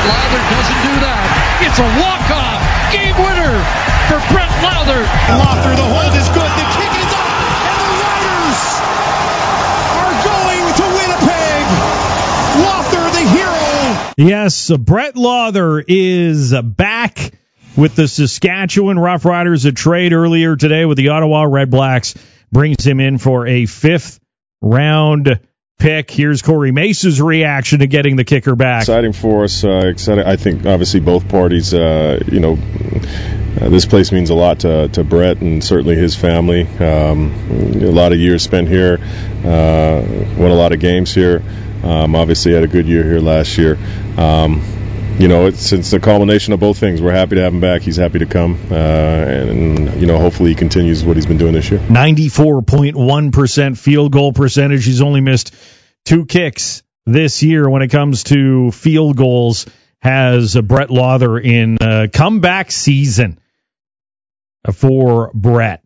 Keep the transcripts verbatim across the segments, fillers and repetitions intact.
Lowther doesn't do that. It's a walk-off game winner for Brett Lowther. Lowther, the hold is good. The kick is up, and the Riders are going to Winnipeg. Lowther, the hero. Yes, Brett Lowther is back with the Saskatchewan Roughriders. A trade earlier today with the Ottawa Redblacks brings him in for a fifth round pick. Here's Corey Mace's reaction to getting the kicker back. Exciting for us. Uh, exciting. I think obviously both parties. Uh, you know, uh, this place means a lot to, to Brett and certainly his family. Um, a lot of years spent here. Uh, won a lot of games here. Um, obviously had a good year here last year. Um, You know, it's, it's a culmination of both things. We're happy to have him back. He's happy to come. Uh, and, you know, hopefully he continues what he's been doing this year. ninety-four point one percent field goal percentage. He's only missed two kicks this year when it comes to field goals. Has Brett Lowther in a comeback season for Brett.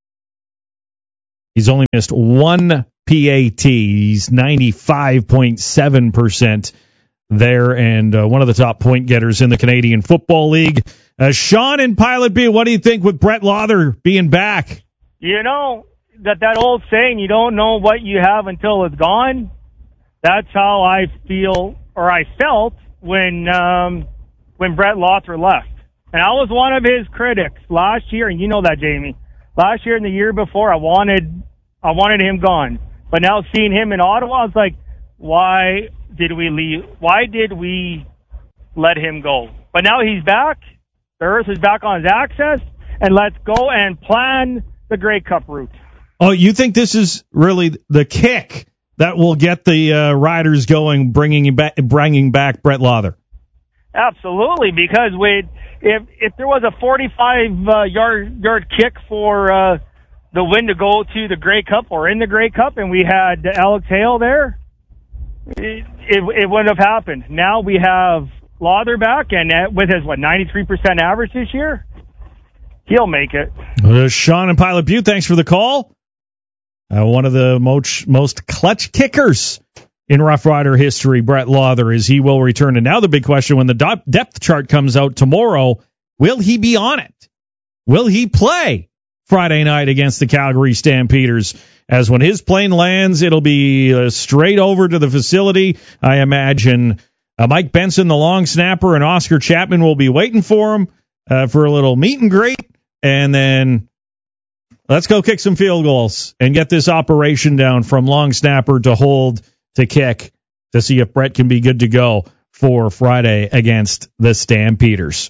He's only missed one P A T. He's ninety-five point seven percent. There, and uh, one of the top point getters in the Canadian Football League. Uh, Sean in Pilot B, what do you think with Brett Lowther being back? You know, that, that old saying, you don't know what you have until it's gone. That's how I feel, or I felt, when um, when Brett Lowther left. And I was one of his critics last year, and you know that, Jamie. Last year and the year before, I wanted I wanted him gone. But now seeing him in Ottawa, I was like, why did we leave? Why did we let him go? But now he's back. The Earth is back on his axis, and let's go and plan the Grey Cup route. Oh, you think this is really the kick that will get the uh, Riders going, bringing back, bringing back Brett Lowther? Absolutely, because we, if if there was a forty-five uh, yard yard kick for uh, the win to go to the Grey Cup or in the Grey Cup, and we had Alex Hale there, It, it, it wouldn't have happened. Now we have Lowther back, and uh, with his, what, ninety-three percent average this year, he'll make it. Uh, Sean and Pilot Butte, thanks for the call. Uh, one of the most, most clutch kickers in Rough Rider history, Brett Lowther, is he will return. And now the big question, when the depth chart comes out tomorrow, will he be on it? Will he play Friday night against the Calgary Stampeders? As when his plane lands, it'll be uh, straight over to the facility. I imagine uh, Mike Benson, the long snapper, and Oscar Chapman will be waiting for him uh, for a little meet and greet. And then let's go kick some field goals and get this operation down from long snapper to hold to kick to see if Brett can be good to go for Friday against the Stampeders.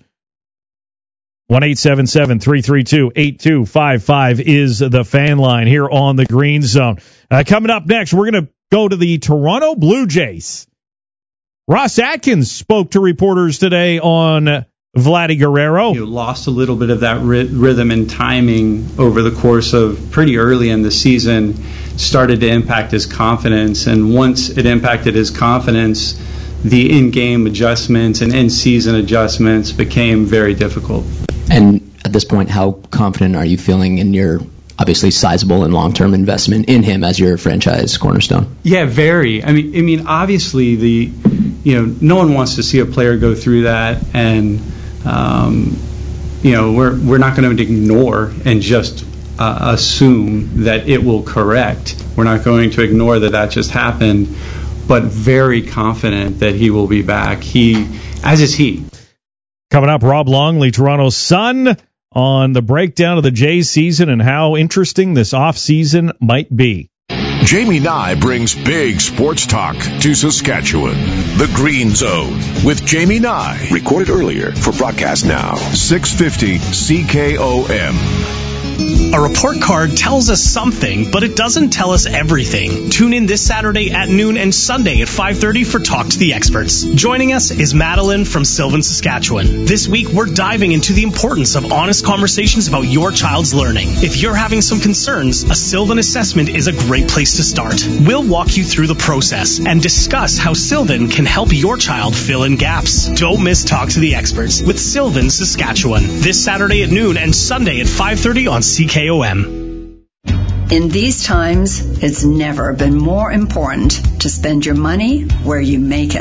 one eight seven seven, three three two, eight two five five is the fan line here on the Green Zone. Uh, coming up next, we're going to go to the Toronto Blue Jays. Ross Atkins spoke to reporters today on Vladdy Guerrero. You lost a little bit of that ry- rhythm and timing over the course of pretty early in the season, started to impact his confidence, and once it impacted his confidence, the in-game adjustments and in-season adjustments became very difficult. And at this point, how confident are you feeling in your obviously sizable and long-term investment in him as your franchise cornerstone? Yeah, very. I mean, I mean, obviously, the you know, no one wants to see a player go through that, and um, you know, we're we're not going to ignore and just uh, assume that it will correct. We're not going to ignore that that just happened, but very confident that he will be back. He, as is he. Coming up, Rob Longley, Toronto's Sun, on the breakdown of the Jays season and how interesting this offseason might be. Jamie Nye brings big sports talk to Saskatchewan. The Green Zone with Jamie Nye. Recorded earlier for broadcast now. six fifty C K O M. A report card tells us something, but it doesn't tell us everything. Tune in this Saturday at noon and Sunday at five thirty for Talk to the Experts. Joining us is Madeline from Sylvan, Saskatchewan. This week, we're diving into the importance of honest conversations about your child's learning. If you're having some concerns, a Sylvan assessment is a great place to start. We'll walk you through the process and discuss how Sylvan can help your child fill in gaps. Don't miss Talk to the Experts with Sylvan, Saskatchewan. This Saturday at noon and Sunday at five thirty on C K O M. In these times, it's never been more important to spend your money where you make it.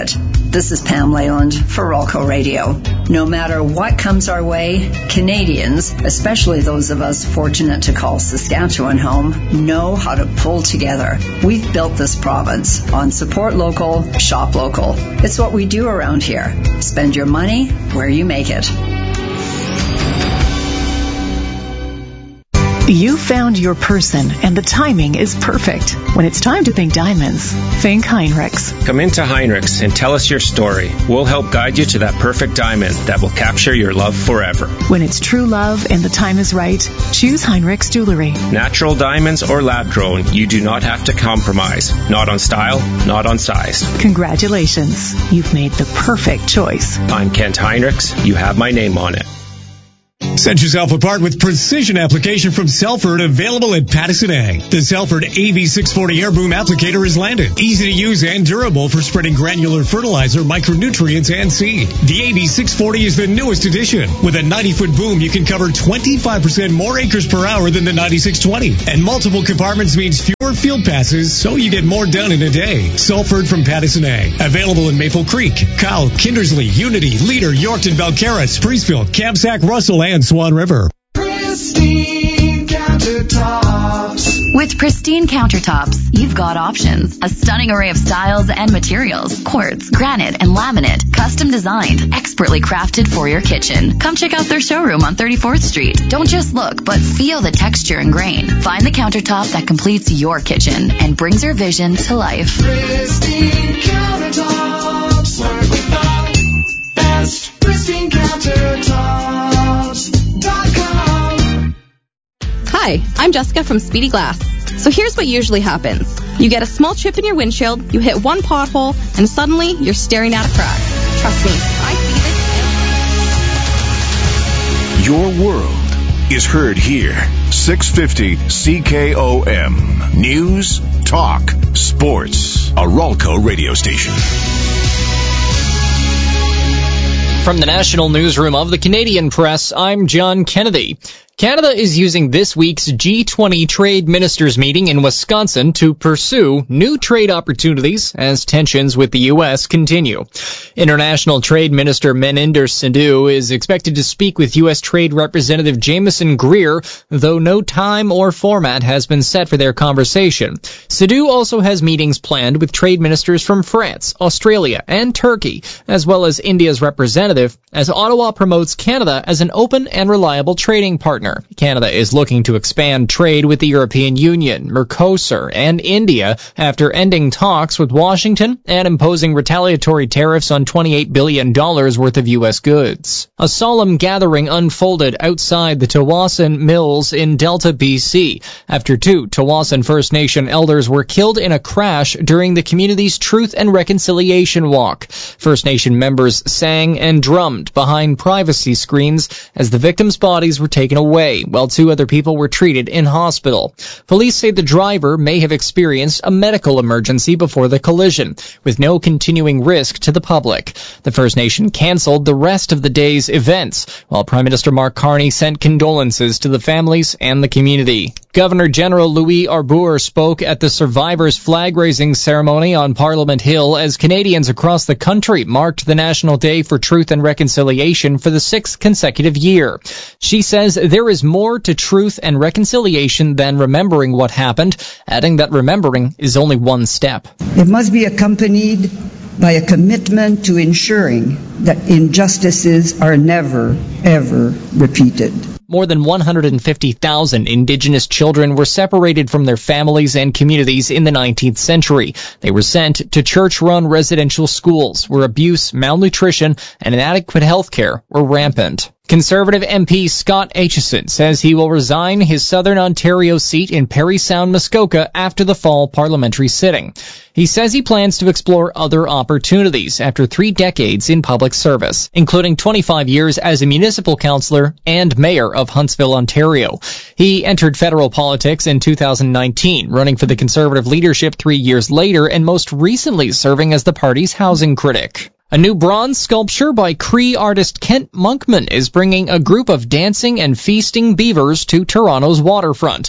This is Pam Leyland for Rolco Radio. No matter what comes our way, Canadians, especially those of us fortunate to call Saskatchewan home, know how to pull together. We've built this province on support local, shop local. It's what we do around here. Spend your money where you make it. You found your person, and the timing is perfect. When it's time to think diamonds, think Heinrichs. Come into Heinrichs and tell us your story. We'll help guide you to that perfect diamond that will capture your love forever. When it's true love and the time is right, choose Heinrichs Jewelry. Natural diamonds or lab-grown, you do not have to compromise. Not on style, not on size. Congratulations. You've made the perfect choice. I'm Kent Heinrichs. You have my name on it. Set yourself apart with precision application from Selford, available at Pattison Ag. The Selford A V six forty air boom applicator is landed. Easy to use and durable for spreading granular fertilizer, micronutrients, and seed. The A V six forty is the newest addition. With a ninety-foot boom, you can cover twenty-five percent more acres per hour than the ninety-six twenty. And multiple compartments means fewer field passes, so you get more done in a day. Selford from Pattison Ag. Available in Maple Creek, Kyle, Kindersley, Unity, Leader, Yorkton, Belcarra, Spreesville, Kamsack, Russell, and Swan River. Pristine Countertops. With Pristine Countertops, you've got options. A stunning array of styles and materials. Quartz, granite, and laminate. Custom designed. Expertly crafted for your kitchen. Come check out their showroom on thirty-fourth Street. Don't just look, but feel the texture and grain. Find the countertop that completes your kitchen and brings your vision to life. Pristine Countertops. Work with the best. Pristine Countertops. Hi, I'm Jessica from Speedy Glass. So here's what usually happens. You get a small chip in your windshield, you hit one pothole, and suddenly you're staring at a crack. Trust me, I see this. Your world is heard here. six fifty C K O M. News, talk, sports. A Rolco radio station. From the National Newsroom of the Canadian Press, I'm John Kennedy. Canada is using this week's G twenty trade ministers meeting in Wisconsin to pursue new trade opportunities as tensions with the U S continue. International Trade Minister Meninder Sindhu is expected to speak with U S Trade Representative Jameson Greer, though no time or format has been set for their conversation. Sindhu also has meetings planned with trade ministers from France, Australia, and Turkey, as well as India's representative, as Ottawa promotes Canada as an open and reliable trading partner. Canada is looking to expand trade with the European Union, Mercosur, and India after ending talks with Washington and imposing retaliatory tariffs on twenty-eight billion dollars worth of U S goods. A solemn gathering unfolded outside the Tawasin Mills in Delta, B C, after two Tawasin First Nation elders were killed in a crash during the community's Truth and Reconciliation Walk. First Nation members sang and drummed behind privacy screens as the victims' bodies were taken away, while two other people were treated in hospital. Police say the driver may have experienced a medical emergency before the collision, with no continuing risk to the public. The First Nation canceled the rest of the day's events, while Prime Minister Mark Carney sent condolences to the families and the community. Governor General Louis Arbour spoke at the Survivors flag-raising ceremony on Parliament Hill as Canadians across the country marked the National Day for Truth and Reconciliation for the sixth consecutive year. She says there is more to truth and reconciliation than remembering what happened, adding that remembering is only one step. It must be accompanied by a commitment to ensuring that injustices are never, ever repeated. More than one hundred fifty thousand Indigenous children were separated from their families and communities in the nineteenth century. They were sent to church-run residential schools where abuse, malnutrition, and inadequate health care were rampant. Conservative M P Scott Aitchison says he will resign his Southern Ontario seat in Parry Sound, Muskoka after the fall parliamentary sitting. He says he plans to explore other opportunities after three decades in public service, including twenty-five years as a municipal councillor and mayor of Huntsville, Ontario. He entered federal politics in two thousand nineteen, running for the Conservative leadership three years later and most recently serving as the party's housing critic. A new bronze sculpture by Cree artist Kent Monkman is bringing a group of dancing and feasting beavers to Toronto's waterfront.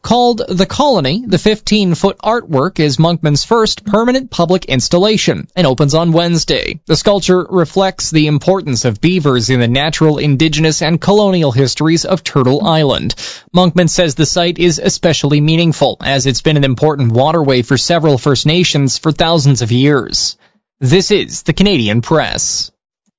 Called The Colony, the fifteen-foot artwork is Monkman's first permanent public installation and opens on Wednesday. The sculpture reflects the importance of beavers in the natural, indigenous, and colonial histories of Turtle Island. Monkman says the site is especially meaningful, as it's been an important waterway for several First Nations for thousands of years. This is the Canadian Press.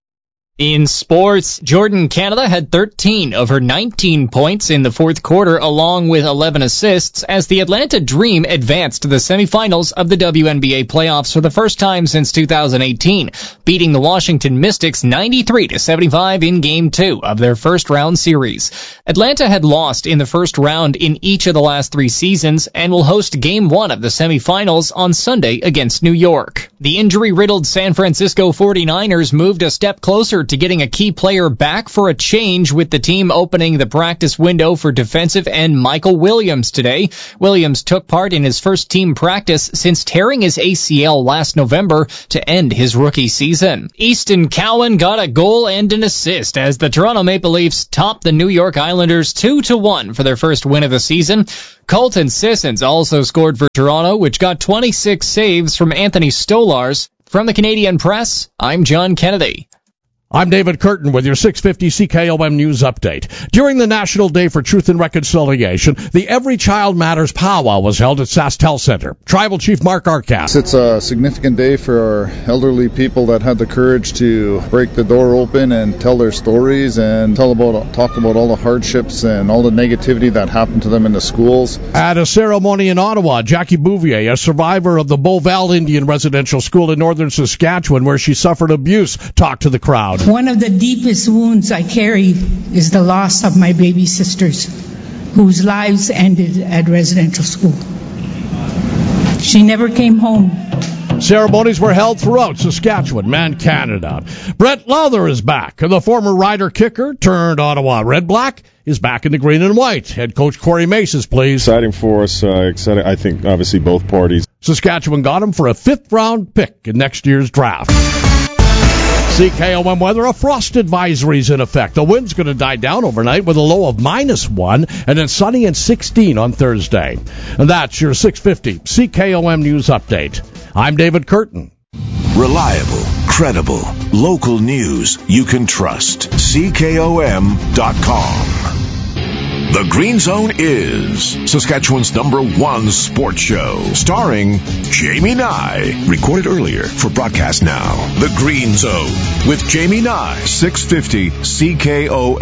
In sports, Jordan Canada had thirteen of her nineteen points in the fourth quarter, along with eleven assists, as the Atlanta Dream advanced to the semifinals of the W N B A playoffs for the first time since two thousand eighteen, beating the Washington Mystics ninety-three to seventy-five in Game two of their first-round series. Atlanta had lost in the first round in each of the last three seasons and will host Game one of the semifinals on Sunday against New York. The injury-riddled San Francisco forty-niners moved a step closer to getting a key player back for a change, with the team opening the practice window for defensive end Michael Williams today. Williams took part in his first team practice since tearing his A C L last November to end his rookie season. Easton Cowan got a goal and an assist as the Toronto Maple Leafs topped the New York Islanders two to one for their first win of the season. Colton Sissons also scored for Toronto, which got twenty-six saves from Anthony Stolars. From the Canadian Press, I'm John Kennedy. I'm David Curtin with your six fifty C K O M News Update. During the National Day for Truth and Reconciliation, the Every Child Matters powwow was held at SaskTel Center. Tribal Chief Mark Arcas. It's a significant day for our elderly people that had the courage to break the door open and tell their stories and tell about, talk about all the hardships and all the negativity that happened to them in the schools. At a ceremony in Ottawa, Jackie Bouvier, a survivor of the Beauval Indian Residential School in northern Saskatchewan, where she suffered abuse, talked to the crowd. One of the deepest wounds I carry is the loss of my baby sisters, whose lives ended at residential school. She never came home. Ceremonies were held throughout Saskatchewan and Canada. Brett Lowther is back. The former Rider kicker turned Ottawa Red Black is back in the green and white. Head coach Corey Mace is pleased. Exciting for us. Uh, exciting. I think obviously both parties. Saskatchewan got him for a fifth round pick in next year's draft. C K O M weather, a frost advisory is in effect. The wind's going to die down overnight with a low of minus one, and then sunny and sixteen on Thursday. And that's your six fifty C K O M News Update. I'm David Curtin. Reliable, credible, local news you can trust. C K O M dot com. The Green Zone is Saskatchewan's number one sports show, starring Jamie Nye. Recorded earlier for broadcast now. The Green Zone with Jamie Nye, six fifty C K O M.